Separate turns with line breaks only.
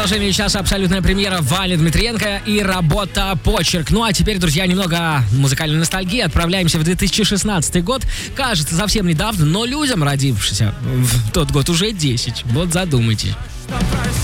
продолжение часа абсолютная премьера Ваня Дмитриенко и работа «Почерк». Ну а теперь, друзья, немного музыкальной ностальгии. Отправляемся в 2016 год. Кажется, совсем недавно, но людям, родившимся в тот год, уже 10. Вот задумайтесь.